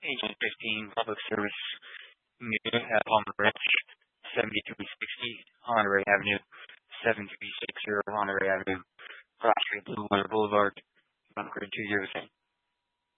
Agent 15, Public Service, new at Palmer Ranch, 7360 Honore Avenue, 7360 Honore Avenue, Cross Street, Blue Water Boulevard, Concord 206.